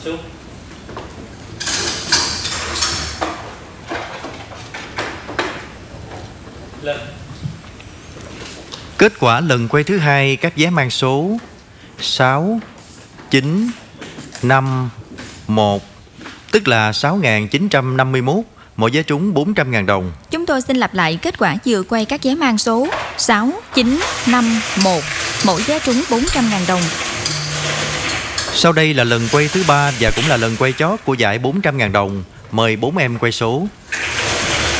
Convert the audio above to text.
xuống. Lên. Kết quả lần quay thứ hai các vé mang số 6, 9, 5, 1, tức là 6.951, mỗi vé trúng 400.000 đồng. Chúng tôi xin lặp lại kết quả vừa quay các vé mang số 6, 9, 5, 1, mỗi vé trúng 400.000 đồng. Sau đây là lần quay thứ ba và cũng là lần quay chót của giải 400.000 đồng. Mời 4 em quay số.